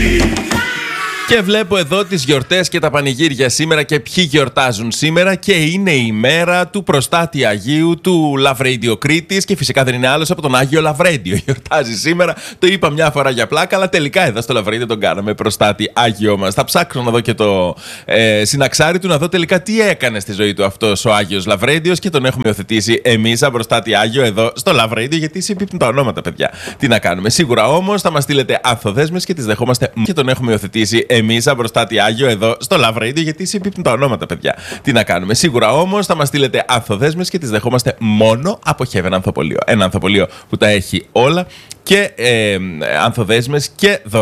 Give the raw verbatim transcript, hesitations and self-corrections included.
Και βλέπω εδώ τις γιορτές και τα πανηγύρια σήμερα και ποιοι γιορτάζουν σήμερα και είναι η μέρα του προστάτη Αγίου του Love Radio Κρήτης και φυσικά δεν είναι άλλος από τον Άγιο Λαβρέντιο. Γιορτάζει σήμερα, το είπα μια φορά για πλάκα, αλλά τελικά εδώ στο Love Radio τον κάναμε προστάτη Άγιο μας. Θα ψάξω να δω και το ε, συναξάρι του, να δω τελικά τι έκανε στη ζωή του αυτός ο Άγιος Λαβρέντιος και τον έχουμε υιοθετήσει εμείς σαν προστάτη Άγιο εδώ στο Love Radio, γιατί συμπίπτουν τα ονόματα, παιδιά. Τι να κάνουμε. Σίγουρα όμως θα μας στείλετε ανθοδέσμες και τις δεχόμαστε και τον έχουμε υιοθετήσει εμείς σαν προστάτη Άγιο εδώ στο Love Radio, γιατί συμπίπτουν τα ονόματα, παιδιά. Τι να κάνουμε. Σίγουρα όμως θα μας στείλετε ανθοδέσμες και τις δεχόμαστε μόνο από Heaven Ανθοπολείο. Ένα ανθοπολείο που τα έχει όλα και ε, ανθοδέσμες και δωρεάν.